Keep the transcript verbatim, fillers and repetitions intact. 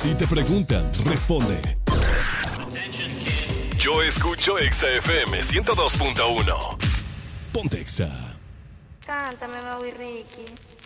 Si te preguntan, responde. Yo escucho Exa F M ciento dos punto uno. Ponte Exa. Cántame, Bobby Ricky.